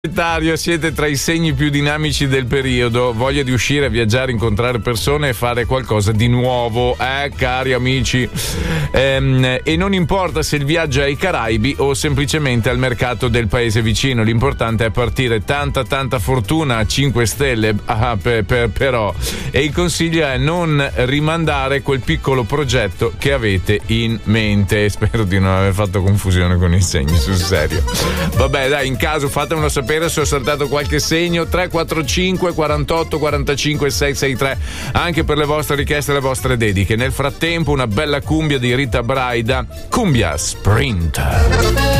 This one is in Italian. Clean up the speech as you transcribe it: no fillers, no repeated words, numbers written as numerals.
Siete tra i segni più dinamici del periodo, voglia di uscire, viaggiare, incontrare persone e fare qualcosa di nuovo, cari amici, e non importa se il viaggio è ai Caraibi o semplicemente al mercato del paese vicino, l'importante è partire. Tanta fortuna a 5 stelle, però, e il consiglio è non rimandare quel piccolo progetto che avete in mente. Spero di non aver fatto confusione con i segni, sul serio. Vabbè, dai, in caso fatemelo sapere se ho saltato qualche segno. 345 48 45 663 anche per le vostre richieste e le vostre dediche. Nel frattempo una bella cumbia di Rita Braida, Cumbia Sprint.